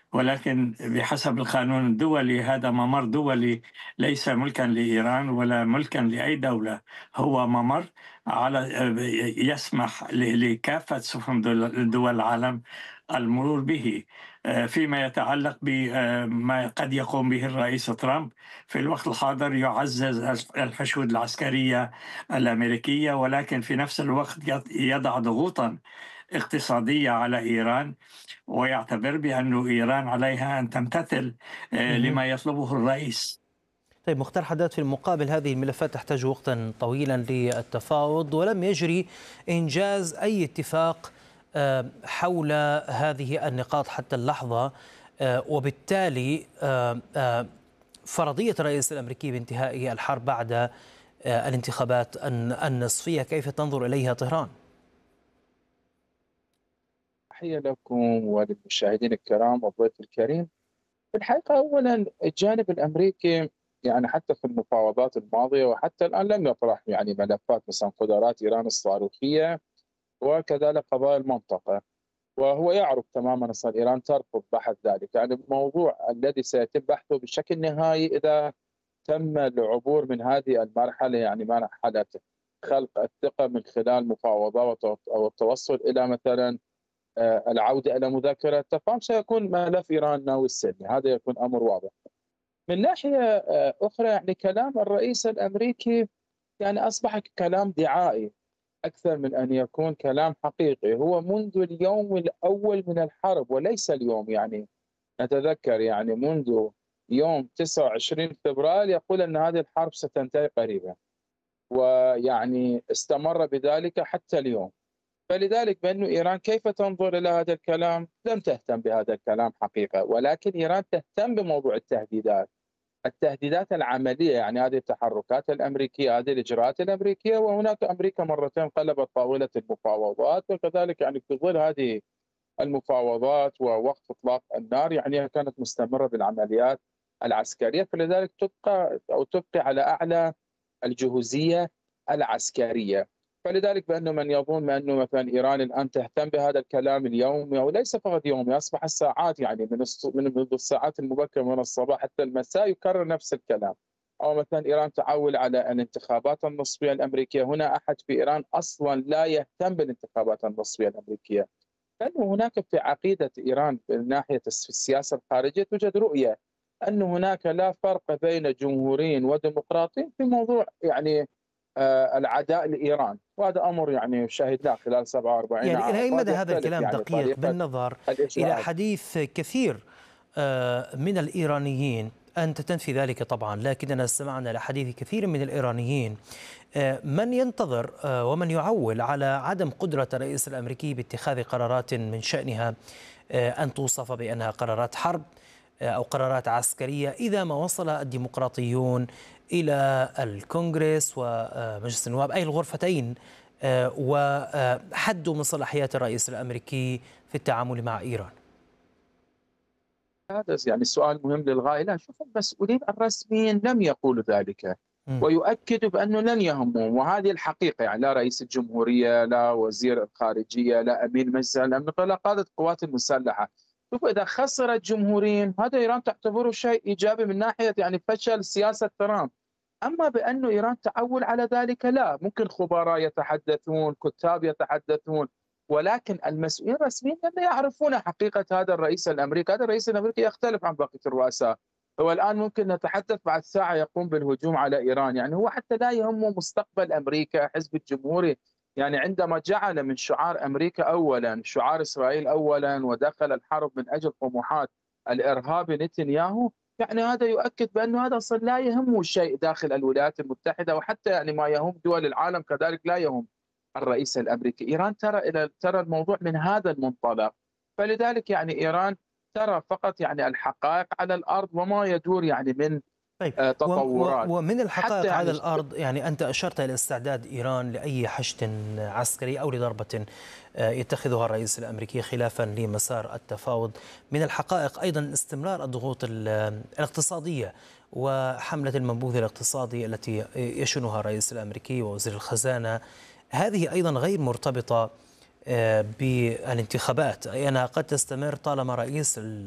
ولكن بحسب القانون الدولي هذا ممر دولي، ليس ملكا لإيران ولا ملكا لأي دولة. هو ممر على يسمح لكافة سفن دول العالم المرور به. فيما يتعلق بما قد يقوم به الرئيس ترامب في الوقت الحاضر، يعزز الحشود العسكرية الأمريكية، ولكن في نفس الوقت يضع ضغوطا اقتصادية على إيران، ويعتبر بأن إيران عليها أن تمتثل مهم. لما يطلبه الرئيس. طيب مختار حداد، في المقابل هذه الملفات تحتاج وقتا طويلا للتفاوض، ولم يجري إنجاز أي اتفاق حول هذه النقاط حتى اللحظة. وبالتالي فرضية الرئيس الأمريكي بانتهاء الحرب بعد الانتخابات النصفية، كيف تنظر إليها طهران؟ تحية لكم وللمشاهدين الكرام والضيف الكريم. في الحقيقة أولا الجانب الأمريكي يعني حتى في المفاوضات الماضية وحتى الآن لم يطرح يعني ملفات مثلا قدرات إيران الصاروخية وكذلك قضايا المنطقة، وهو يعرف تماما أصلا إيران ترفض بحث ذلك. يعني الموضوع الذي سيتم بحثه بشكل نهائي إذا تم العبور من هذه المرحلة، يعني مرحلة خلق الثقة من خلال مفاوضات أو التوصل إلى مثلا العودة إلى مذاكرة تفاهم، سيكون ملف إيران والسلمي، هذا يكون أمر واضح. من ناحية أخرى يعني كلام الرئيس الأمريكي يعني أصبح كلام دعائي أكثر من أن يكون كلام حقيقي. هو منذ اليوم الأول من الحرب وليس اليوم، يعني نتذكر يعني منذ يوم 29 فبراير يقول أن هذه الحرب ستنتهي قريبا، ويعني استمر بذلك حتى اليوم. فلذلك بأن إيران كيف تنظر إلى هذا الكلام؟ لم تهتم بهذا الكلام حقيقة، ولكن إيران تهتم بموضوع التهديدات العملية، يعني هذه التحركات الأمريكية، هذه الإجراءات الأمريكية. وهناك أمريكا مرتين قلبت طاولة المفاوضات، وكذلك يعني في ظل هذه المفاوضات ووقف إطلاق النار يعني كانت مستمرة بالعمليات العسكرية، فلذلك تبقي على أعلى الجهوزية العسكرية. فلذلك بأنه من يظن بأنه مثلا إيران الآن تهتم بهذا الكلام اليومي، وليس فقط يومي، أصبح الساعات يعني منذ الساعات المبكرة من الصباح حتى المساء يكرر نفس الكلام. أو مثلا إيران تعول على الانتخابات النصفية الأمريكية. هنا أحد في إيران أصلا لا يهتم بالانتخابات النصفية الأمريكية، لأنه هناك في عقيدة إيران من ناحية السياسة الخارجية توجد رؤية أن هناك لا فرق بين جمهوريين وديمقراطيين في موضوع يعني العداء لإيران، وهذا أمر يعني شاهدناه خلال 47 يعني إلى عام. أي وقد مدى هذا يختلف الكلام يعني دقيق طريقة بالنظر إلى الإجراءات. حديث كثير من الإيرانيين؟ أنت تنفي ذلك طبعا، لكننا استمعنا لحديث كثير من الإيرانيين من ينتظر ومن يعول على عدم قدرة الرئيس الأمريكي باتخاذ قرارات من شأنها أن توصف بأنها قرارات حرب أو قرارات عسكرية إذا ما وصل الديمقراطيون إلى الكونغرس ومجلس النواب، أي الغرفتين، وحدوا من صلاحيات الرئيس الأمريكي في التعامل مع إيران. هذا يعني سؤال مهم للغاية. لا، شوف، المسؤولين الرسميين لم يقولوا ذلك، م. ويؤكدوا بأنه لن يهمهم، وهذه الحقيقة. يعني لا رئيس الجمهورية، لا وزير الخارجية، لا أمين مجلس الأمن، ولا قادة القوات المسلحة. شوف، إذا خسر الجمهوريين هذا إيران تعتبره شيء إيجابي من ناحية يعني فشل سياسة ترامب. أما بأنه إيران تعول على ذلك لا، ممكن خبراء يتحدثون، كتاب يتحدثون، ولكن المسؤولين الرسميين لا يعرفون حقيقة هذا الرئيس الأمريكي. هذا الرئيس الأمريكي يختلف عن بقية الرؤساء. هو الآن ممكن نتحدث بعد ساعة يقوم بالهجوم على إيران. يعني هو حتى لا يهمه مستقبل أمريكا. حزب الجمهوري يعني عندما جعل من شعار أمريكا أولا شعار إسرائيل أولا، ودخل الحرب من أجل طموحات الإرهابي نتنياهو، يعني هذا يؤكد بأنه هذا أصلا لا يهمه شيء داخل الولايات المتحدة، وحتى يعني ما يهم دول العالم كذلك لا يهم الرئيس الامريكي. ايران ترى الموضوع من هذا المنطلق. فلذلك يعني ايران ترى فقط يعني الحقائق على الارض وما يدور يعني من طيب، تطورات. ومن حتى الحقائق على يعني الأرض، يعني أنت أشرت إلى استعداد إيران لأي حشد عسكري أو لضربة يتخذها الرئيس الأمريكي خلافا لمسار التفاوض. من الحقائق أيضا استمرار الضغوط الاقتصادية وحملة المنبوذ الاقتصادي التي يشنها الرئيس الأمريكي ووزير الخزانة. هذه أيضا غير مرتبطة بالانتخابات، أي أنها قد تستمر طالما رئيس